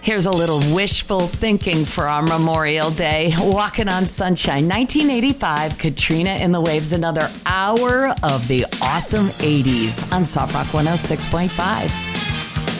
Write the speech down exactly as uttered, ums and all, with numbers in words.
Here's a little wishful thinking for our Memorial Day. Walking on Sunshine, nineteen eighty-five, Katrina and the Waves, another hour of the awesome eighties on Soft Rock one oh six point five.